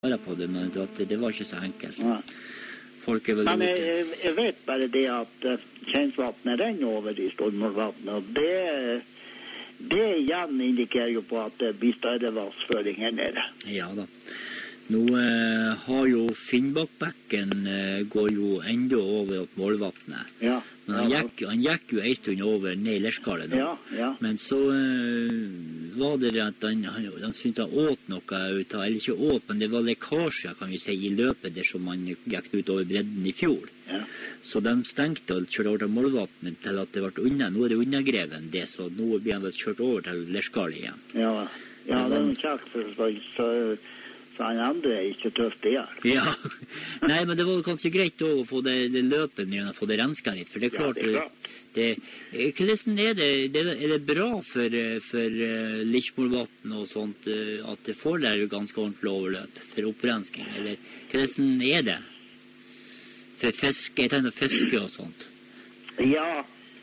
på det, men det var ikke så enkelt. Ja. Folk vel men ute. Jeg vet bare det at Kjensvatnet renner over i Stormorvatnet, og det igjen indikerer jo på at det blir større vassføring her nede. Ja da. Nå har jo Finnbakkbekken går jo enda over opp Målvatnet. Ja. Men han gikk jo en stund over ned i Lerskalet nå. Ja. Men så var det at han syntes han åt noe ut av, eller ikke åt, men det var lekkasjer, kan vi si, i løpet der som han gikk ut over bredden i fjor. Ja. Så de stengte og kjørte over til Målvatnet til at det ble unna. Nå er det undergreven det, så nå blir han vel kjørt over til Lerskalet igjen. Ja, det er en kjakt så han andre er ikke tøft igjen. Ja, nei, men det var kanskje greit å få det løpet igjen, å få det rensket litt, for det er klart, hvordan er det? Er det bra for Lichmolvatn og sånt, at det får der ganske ordentlig overløp for opprensking, eller hvordan er det? For fiske, jeg tenker fiske og sånt. Ja,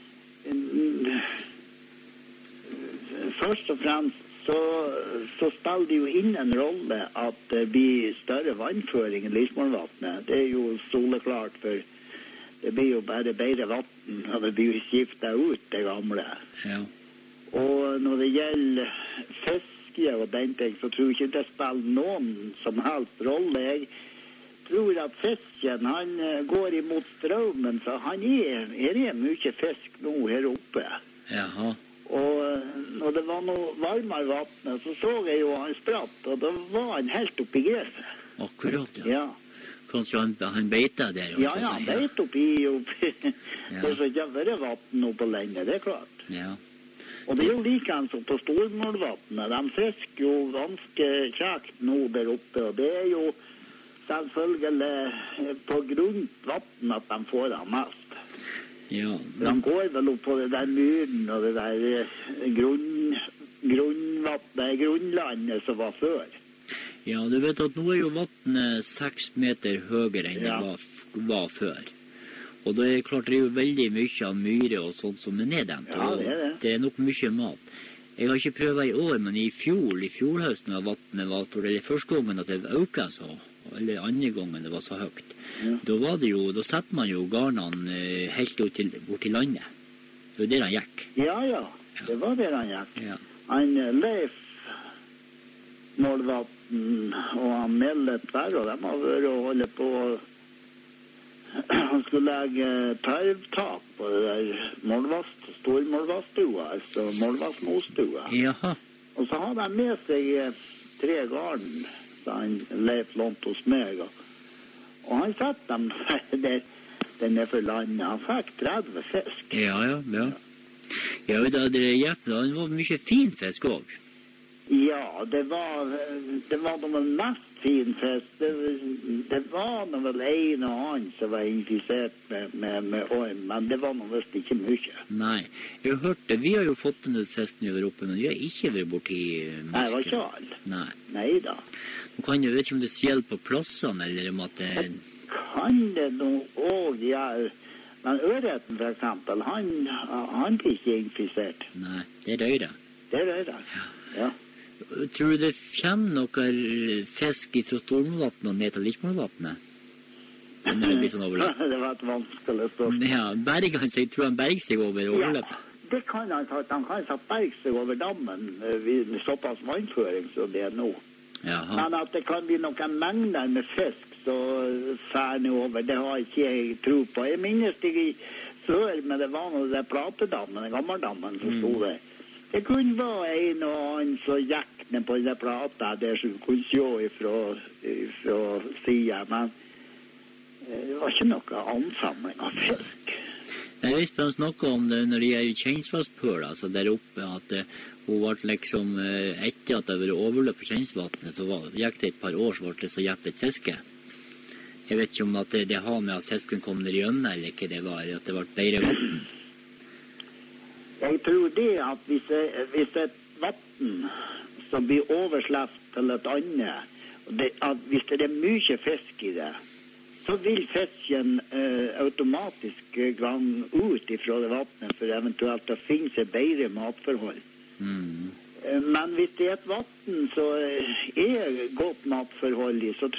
først og fremst så spiller det jo inn en rolle at det blir større vannføring i Lichmolvatnet. Det er jo soleklart, for det blir jo bare bedre vatten, og det blir jo skiftet ut det gamle. Ja. Og når det gjelder fiske og den ting, så tror jeg ikke det spiller noen som helst rolle. Jeg tror at fisken, han går imot strømmen, så han er mye fisk nå her oppe. Jaha. Og når det var noe varmere vattnet, så jeg jo han spratt, og da var han helt oppi gresset. Akkurat, ja. Kanskje han beita der? Ja, han beit oppi. Det er så ikke vært vatten oppe lenge, det er klart. Ja. Og det er jo likens som på Stormålvatnet. De fisker jo ganske kjekt nå der oppe, og det er jo selvfølgelig på grunt vatten at de får det mest. Ja, de går vel opp på det der myren og det der grunnlandet som var før. Ja, du vet at nå er jo vattnet 6 meter høyere enn det var før. Og det er klart det er jo veldig mye av myre og sånt som er neddemt. Ja, det er det. Det er nok mye mat. Jeg har ikke prøvet i år, men i fjorhøsten av vattnet var det første gangen at det økte så, eller andre gangen det var så høyt. Ja. Da setter man jo garnene helt bort til landet. Det var der han gikk. Ja, det var der han gikk. Ja. Han Leif Målvatn og han Melle Tverr, og de har vært og holdt på. Han skulle legge tarvtak på det der stormålvaststua, altså målvastmostua. Jaha. Og så hadde han med seg 3 garn, så han Leif lånte hos meg, og han satt dem der nede for landet. Han fikk 30 fisk. Ja. Ja, det var mye fin fisk også. Ja, det var noe mest fin fisk. Det var noe vel en og annen som var infisert med orm, men det var noe visst ikke mye. Nei, jeg har hørt det. Vi har jo fått en fisk når oppe, men vi har ikke vært borti marken. Nei, det var ikke alle. Nei da. Jeg vet ikke om det gjelder på plassene, eller om at det... Kan det noe også gjøre, men ørreten for eksempel, han blir ikke infisert. Nei, det er røyre. Det er røyre, ja. Tror du det kommer noe fisk fra Stormålvatnet og ned til Lichmolvatnet? Når det blir sånn overløp? Det var et vanskelig spørsmål. Ja, tror han berger seg over overløpet? Ja, det kan han ta. Han kan berge seg over dammen med såpass vannføring som det er nå. Jaha. Men at det kan bli noen mengder med fisk så færdig over, det har ikke jeg tro på. Jeg minnes det før, men det var noe der platedammen, den gammaldammen som stod der. Det kunne være en og annen som gikk ned på den plata der som kunne se fra siden, men det var ikke noe ansamling av fisk. Jeg visste han snakket om det når det gjelder Kjensvastpøl, altså der oppe, at hun ble liksom, etter at det var overløp på Kjensvatnet, så gikk det et par år, så ble det så gikk det et fiske. Jeg vet ikke om at det har med at fisken kom ned i øynene, eller ikke det var, eller at det ble bedre vatten. Jeg tror det at hvis et vatten som blir oversleft til et annet, at hvis det er mye fisk i det, så vil fisken automatisk gange ut ifra det vattnet for eventuelt å finne seg bedre matforhold. Men hvis det er et vann så er godt matforhold i, så